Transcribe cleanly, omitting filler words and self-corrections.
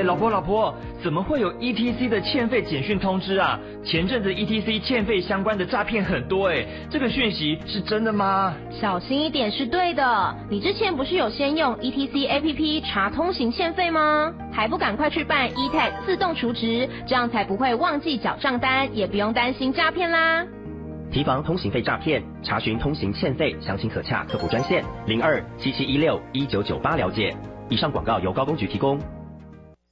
老婆，怎么会有 ETC 的欠费简讯通知啊？前阵子 ETC 欠费相关的诈骗很多这个讯息是真的吗？ 小心一点是对的。你之前不是有先用 ETC APP 查通行欠费吗？还不赶快去办 eTag 自动储值，这样才不会忘记缴账单，也不用担心诈骗啦。 提防通行费诈骗，查询通行欠费，详情可洽客服专线0277161998了解。以上广告由高工局提供。